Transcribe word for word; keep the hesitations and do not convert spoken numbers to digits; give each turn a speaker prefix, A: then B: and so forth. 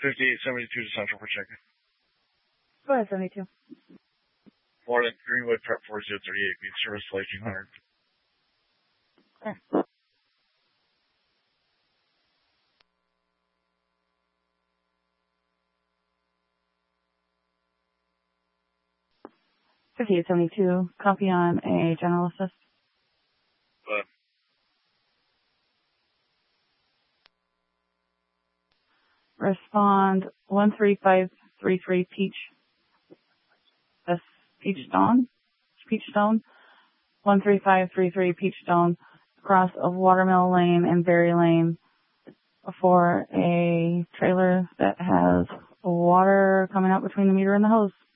A: fifty-eight seventy-two to Central for checking.
B: Go ahead, seventy-two.
A: Florida, Greenwood, Prep four zero three eight, being service to eighteen hundred.
B: Okay. fifty-eight seventy-two, copy on a general assist.
A: But
B: Respond one three five three three Peach. That's Peachstone. Peachstone. one three five three three Peachstone. Across of Watermill Lane and Berry Lane for a trailer that has water coming out between the meter and the hose.